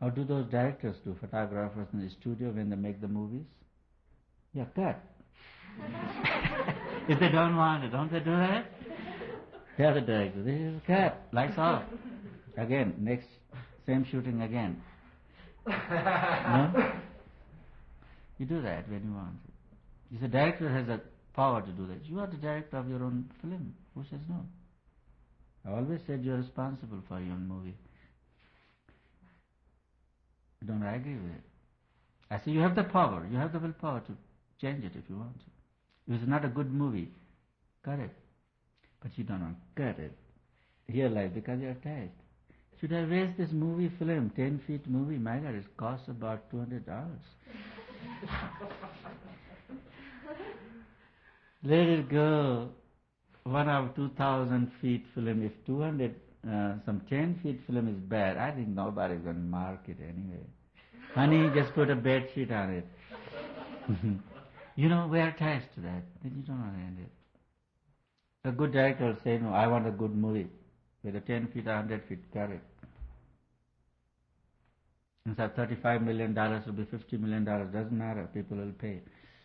How do those directors do, photographers in the studio when they make the movies? Yeah, cut. If they don't want it, don't they do that? They are the directors. This is cut. Lights off. Again, next, same shooting again. No? You do that when you want it. The director has the power to do that. You are the director of your own film. Who says no? I always said you are responsible for your own movie. Don't I agree with it? I say you have the power. You have the willpower to change it if you want to. If it's not a good movie, cut it. But you don't want to cut it. Here life because you're attached. Should I raise this movie film, 10 feet movie? My God, it costs about $200. Let it go. 1 or 2,000 feet film. If 200, some 10 feet film is bad, I think nobody's going to mark it anyway. Honey, just put a bed sheet on it. You know, we're attached to that. Then you don't want to end it. A good director will say, no, I want a good movie. Whether 10 feet or 100 feet, cut it. Instead of $35 million will be $50 million. Doesn't matter. People will pay.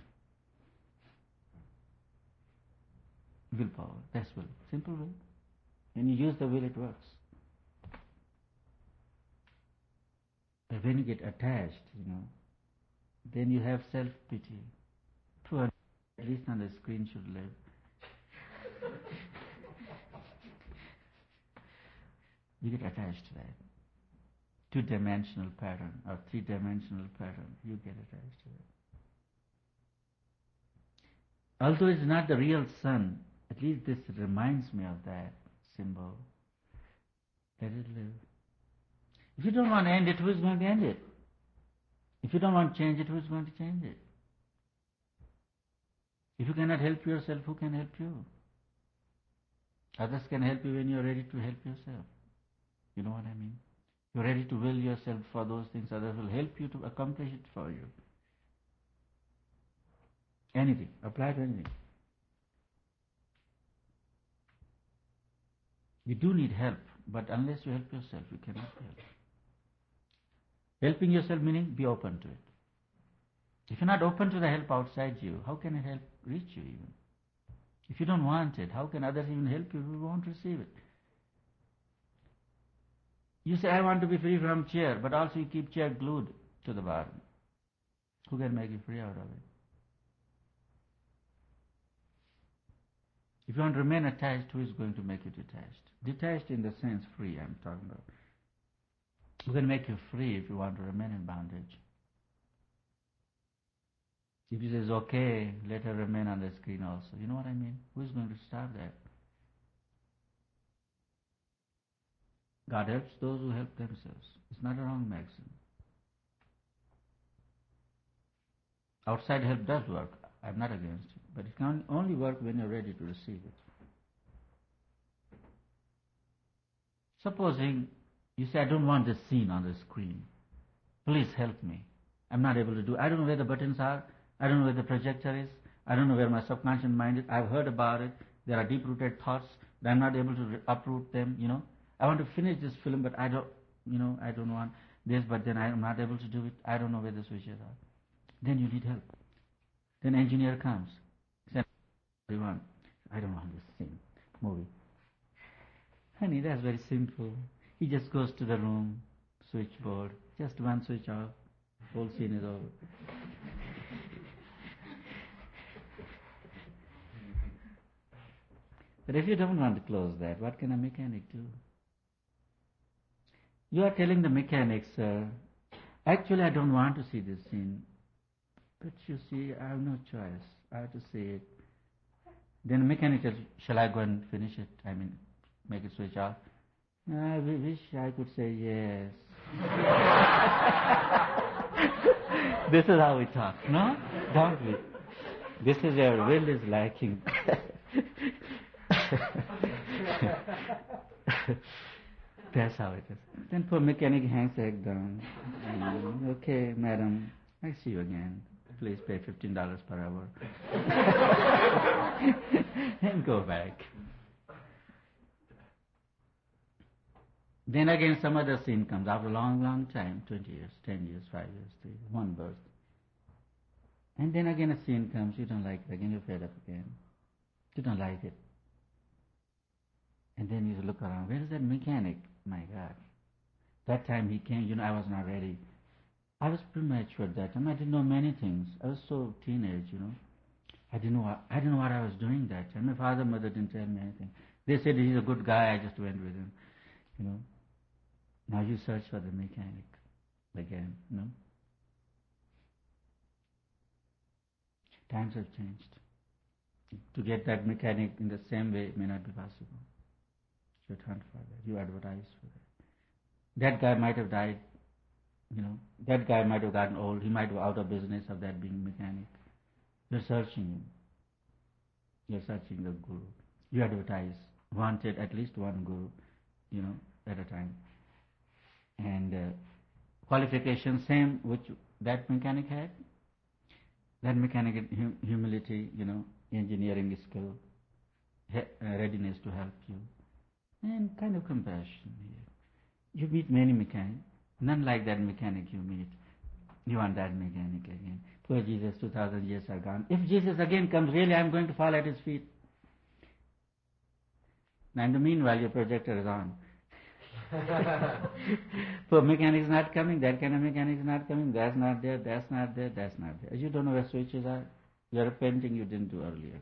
Willpower. That's will. Simple will. When you use the will, it works. But when you get attached, then you have self-pity. Poor, at least on the screen should live. You get attached to that. Two-dimensional pattern or three-dimensional pattern, you get attached to it. Although it's not the real sun, at least this reminds me of that symbol. Let it live. If you don't want to end it, who is going to end it? If you don't want to change it, who is going to change it? If you cannot help yourself, who can help you? Others can help you when you are ready to help yourself. You know what I mean? You're ready to will yourself for those things, others will help you to accomplish it for you. Anything. Apply to anything. You do need help, but unless you help yourself, you cannot help. Helping yourself meaning be open to it. If you're not open to the help outside you, how can it help reach you even? If you don't want it, how can others even help you if you won't receive it? You say, I want to be free from chair, but also you keep chair glued to the bottom. Who can make you free out of it? If you want to remain attached, who is going to make you detached? Detached in the sense free, I'm talking about. Who can make you free if you want to remain in bondage? If he says, okay, let her remain on the screen also. You know what I mean? Who is going to stop that? God helps those who help themselves. It's not a wrong maxim. Outside help does work. I'm not against it. But it can only work when you're ready to receive it. Supposing you say, I don't want this scene on the screen. Please help me. I'm not able to do it. I don't know where the buttons are. I don't know where the projector is. I don't know where my subconscious mind is. I've heard about it. There are deep-rooted thoughts, but I'm not able to uproot them, I want to finish this film, but I don't want this, but then I'm not able to do it. I don't know where the switches are. Then you need help. Then engineer comes. Says, everyone, I don't want this scene, movie. Honey, that's very simple. He just goes to the room, switchboard, just one switch off, whole scene is over. But if you don't want to close that, what can a mechanic do? You are telling the mechanic, sir, actually I don't want to see this scene. But you see, I have no choice. I have to see it. Then the mechanic says, shall I go and finish it? Make it switch off? I wish I could say yes. This is how we talk, no? Don't we? This is where will is lacking. That's how it is. Then poor mechanic hangs the head down. Okay, madam, I see you again. Please pay $15 per hour. And go back. Then again some other scene comes after a long, long time, 20 years, 10 years, 5 years, 3 years, one birth. And then again a scene comes, you don't like it again, you're fed up again. You don't like it. And then you look around, where is that mechanic? My God. That time he came, I was not ready. I was premature at that time. I didn't know many things. I was so teenage, I didn't know what I was doing that time. My father, mother didn't tell me anything. They said he's a good guy, I just went with him, Now you search for the mechanic again, Times have changed. To get that mechanic in the same way may not be possible. You hunt for that. You advertise for that. That guy might have died, That guy might have gotten old. He might be out of business of that being mechanic. You're searching him. You're searching the guru. You advertise. Wanted at least one guru, at a time. And qualification same which that mechanic had. That mechanic had humility, engineering skill, readiness to help you, and kind of compassion here. You meet many mechanics. None like that mechanic you meet. You want that mechanic again. Poor Jesus, 2,000 years are gone. If Jesus again comes, really I'm going to fall at his feet. Now in the meanwhile your projector is on. Poor mechanic is not coming, that kind of mechanic is not coming, that's not there, that's not there, that's not there. You don't know where switches are. You're a painting you didn't do earlier.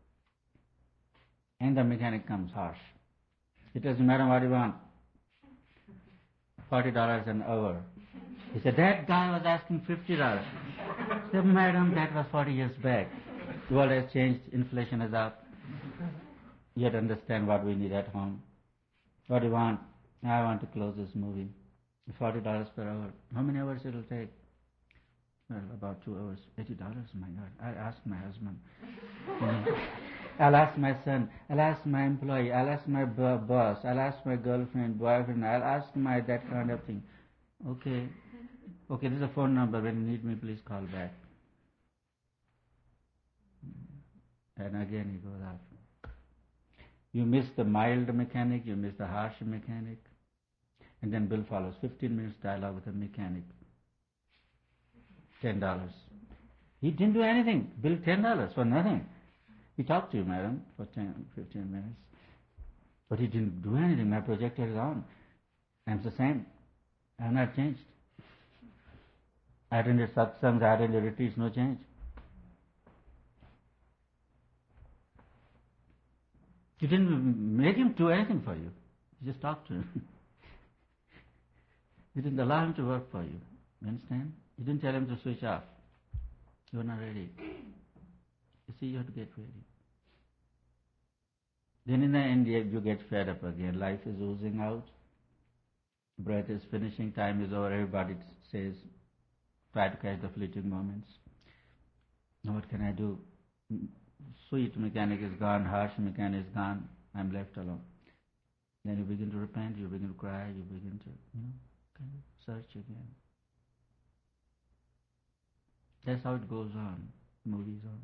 And the mechanic comes harsh. He tells you, madam, what do you want? $40 an hour. He said, that guy was asking $50. I said, madam, that was 40 years back. The world has changed, inflation is up. You have to understand what we need at home. What do you want? I want to close this movie. $40 per hour. How many hours it will take? Well, about 2 hours. $80, my God. I'll ask my husband. I'll ask my son. I'll ask my employee. I'll ask my boss. I'll ask my girlfriend, boyfriend. I'll ask my that kind of thing. Okay, this is a phone number. When you need me, please call back. And again he goes off. You miss the mild mechanic, you miss the harsh mechanic. And then bill follows. 15 minutes dialogue with the mechanic. $10. He didn't do anything. Bill $10 for nothing. He talked to you, madam, for 10, 15 minutes. But he didn't do anything. My projector is on. I'm the same. I have not changed. I attended satsangs, I attended retreats, no change. You didn't make him do anything for you. You just talked to him. You didn't allow him to work for you. You understand? You didn't tell him to switch off. You were not ready. You see, you have to get ready. Then in the end, you get fed up again. Life is oozing out. Breath is finishing. Time is over. Everybody says, try to catch the fleeting moments. Now what can I do? Sweet mechanic is gone. Harsh mechanic is gone. I'm left alone. Then you begin to repent. You begin to cry. You begin to, kind of search again. That's how it goes on. Movies on.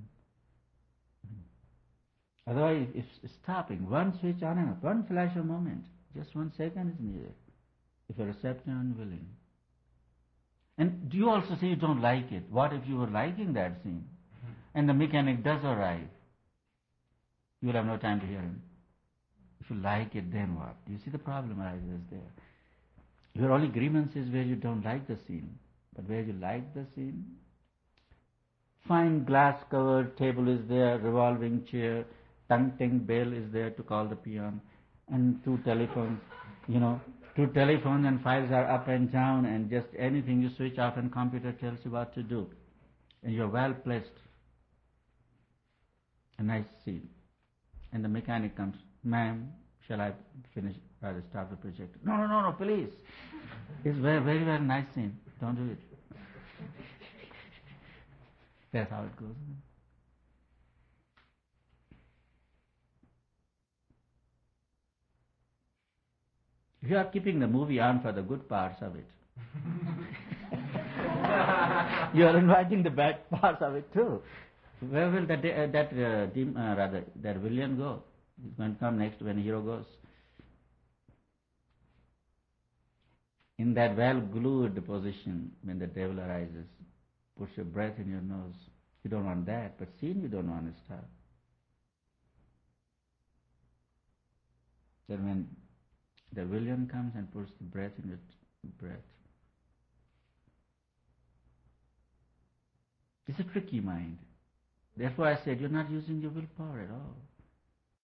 Otherwise, it's stopping. One switch on and off. One flash of moment. Just 1 second is needed. If you're receptive and willing. And do you also say you don't like it? What if you were liking that scene? And the mechanic does arrive. You will have no time to hear him. If you like it, then what? You see the problem arises there. Your only grievance is where you don't like the scene. But where you like the scene, fine glass-covered table is there, revolving chair, tung-ting bell is there to call the peon, and 2 telephones, 2 telephones and files are up and down, and just anything you switch off and computer tells you what to do. And you're well placed. A nice scene. And the mechanic comes, ma'am, shall I finish, rather start the project? No, please. It's very, very, very nice scene. Don't do it. That's how it goes. You are keeping the movie on for the good parts of it. You are inviting the bad parts of it too. Where will that villain go? He's going to come next when the hero goes. in that well-glued position when the devil arises, puts your breath in your nose. You don't want that, but seeing you don't want to stop. Then when the villain comes and puts the breath in your breath, it's a tricky mind. Therefore I said, you're not using your willpower at all.